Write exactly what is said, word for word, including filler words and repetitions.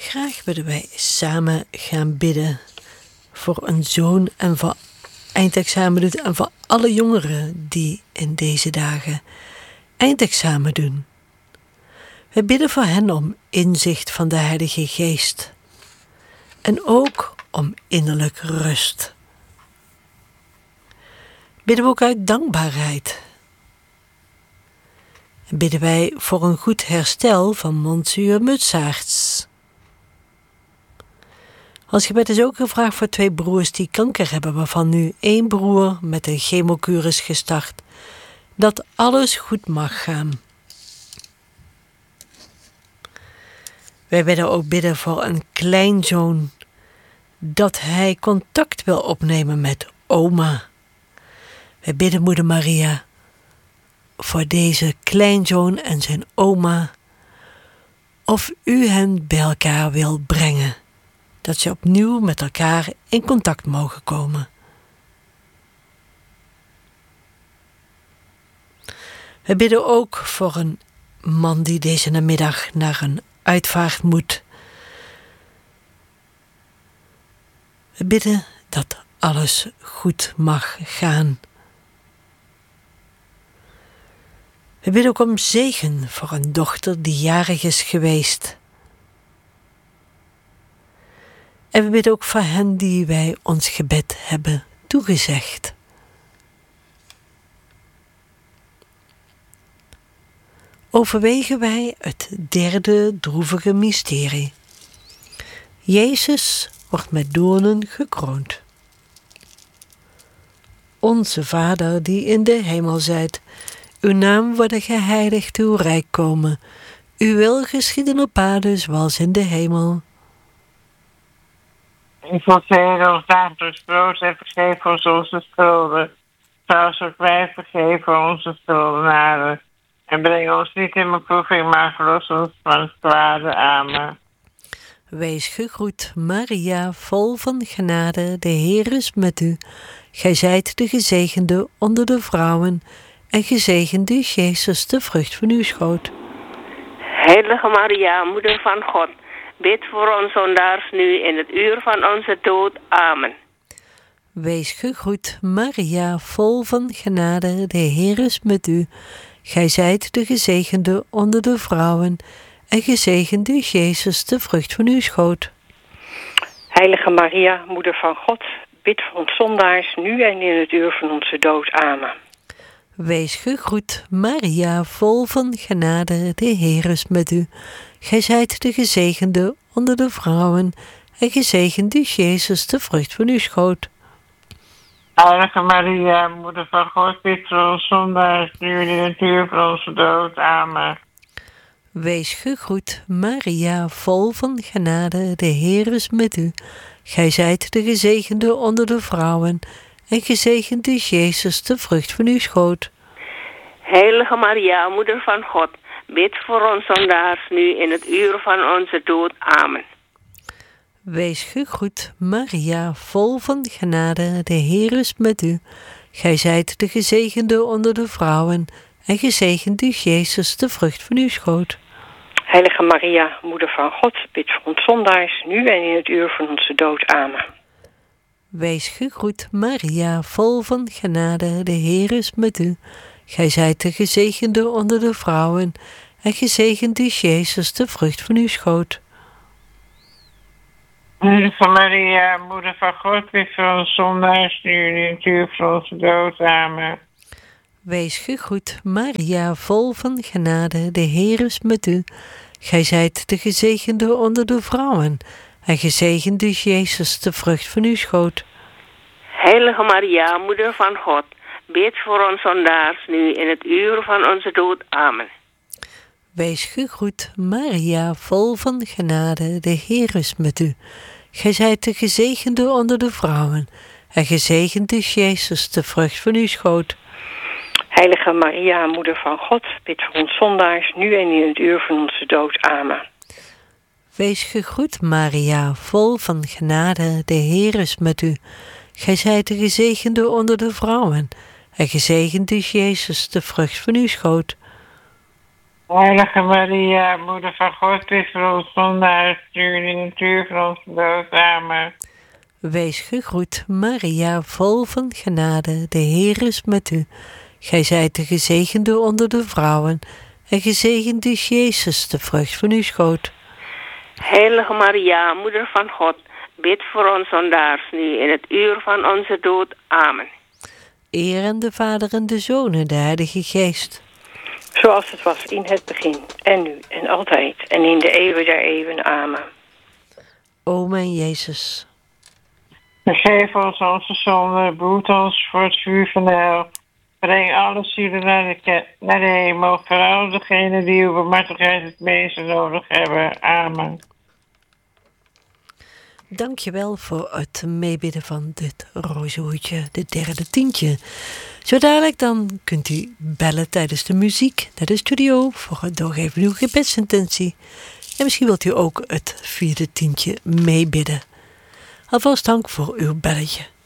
Graag willen wij samen gaan bidden voor een zoon en voor eindexamen doen en voor alle jongeren die in deze dagen eindexamen doen. We bidden voor hen om inzicht van de Heilige Geest en ook om innerlijk rust. Bidden we ook uit dankbaarheid. En bidden wij voor een goed herstel van Monsieur Mutsaerts. Als gebed is ook gevraagd voor twee broers die kanker hebben, waarvan nu één broer met een chemokuur is gestart. Dat alles goed mag gaan. Wij willen ook bidden voor een kleinzoon, dat hij contact wil opnemen met oma. Wij bidden Moeder Maria voor deze kleinzoon en zijn oma, of u hen bij elkaar wil brengen, dat ze opnieuw met elkaar in contact mogen komen. We bidden ook voor een man die deze namiddag naar een uitvaart moet. We bidden dat alles goed mag gaan. We bidden ook om zegen voor een dochter die jarig is geweest. En we bidden ook voor hen die wij ons gebed hebben toegezegd. Overwegen wij het derde droevige mysterie. Jezus wordt met doornen gekroond. Onze Vader die in de hemel zijt, uw naam worden geheiligd, uw rijk komen. Uw wil geschieden op aarde zoals in de hemel. En vergeef ons dagelijks brood en vergeef ons onze schulden, zoals ook wij vergeven onze schuldenaren. En breng ons niet in beproeving, maar verlos ons van het kwade. Amen. Wees gegroet, Maria, vol van genade, de Heer is met u. Gij zijt de gezegende onder de vrouwen, en gezegend is Jezus, de vrucht van uw schoot. Heilige Maria, moeder van God, bid voor ons zondaars nu in het uur van onze dood. Amen. Wees gegroet, Maria, vol van genade, de Heer is met u. Gij zijt de gezegende onder de vrouwen, en gezegend is Jezus, de vrucht van uw schoot. Heilige Maria, moeder van God, bid voor ons zondaars, nu en in het uur van onze dood. Amen. Wees gegroet, Maria, vol van genade, de Heer is met u. Gij zijt de gezegende onder de vrouwen, en gezegend is Jezus, de vrucht van uw schoot. Heilige Maria, moeder van God, bid voor ons zondaars, nu en in het uur van onze dood. Amen. Wees gegroet, Maria, vol van genade, de Heer is met u. Gij zijt de gezegende onder de vrouwen, en gezegend is Jezus, de vrucht van uw schoot. Heilige Maria, moeder van God, bid voor ons zondaars nu in het uur van onze dood. Amen. Wees gegroet, Maria, vol van genade, de Heer is met u. Gij zijt de gezegende onder de vrouwen, en gezegend is Jezus, de vrucht van uw schoot. Heilige Maria, moeder van God, bid voor ons zondaars, nu en in het uur van onze dood. Amen. Wees gegroet, Maria, vol van genade, de Heer is met u. Gij zijt de gezegende onder de vrouwen, en gezegend is Jezus, de vrucht van uw schoot. Heilige Maria, moeder van God, bid voor ons zondaars, nu en in het uur van onze dood. Amen. Wees gegroet, Maria, vol van genade, de Heer is met u. Gij zijt de gezegende onder de vrouwen, en gezegend is Jezus, de vrucht van uw schoot. Heilige Maria, moeder van God, bid voor ons zondaars nu in het uur van onze dood. Amen. Wees gegroet, Maria, vol van genade, de Heer is met u. Gij zijt de gezegende onder de vrouwen, en gezegend is Jezus, de vrucht van uw schoot. Heilige Maria, moeder van God, bid voor ons zondaars, nu en in het uur van onze dood. Amen. Wees gegroet, Maria, vol van genade, de Heer is met u. Gij zijt de gezegende onder de vrouwen, en gezegend is Jezus, de vrucht van uw schoot. Heilige Maria, Moeder van God, bid voor ons zondaars, nu en in het uur van onze dood. Amen. Wees gegroet, Maria, vol van genade, de Heer is met u. Gij zijt de gezegende onder de vrouwen, en gezegend is Jezus, de vrucht van uw schoot. Heilige Maria, Moeder van God, bid voor ons zondaars, nu in het uur van onze dood. Amen. Eer aan de Vader en de Zoon en de Heilige Geest. Zoals het was in het begin, en nu, en altijd, en in de eeuwen der eeuwen. Amen. O mijn Jezus. Vergeef ons onze zonden, behoed ons voor het vuur van de hel. Breng alle zielen naar de, ke- naar de hemel, vooral degenen die uw barmhartigheid het meeste nodig hebben. Amen. Dankjewel voor het meebidden van dit rozenhoedje, dit derde tientje. Zo dadelijk dan kunt u bellen tijdens de muziek naar de studio voor het doorgeven uw gebedsintentie. En misschien wilt u ook het vierde tientje meebidden. Alvast dank voor uw belletje.